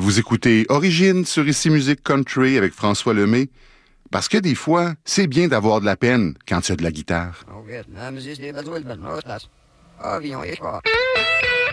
Vous écoutez Origine sur Ici Musique Country avec François Lemay, parce que des fois, c'est bien d'avoir de la peine quand il y a de la guitare.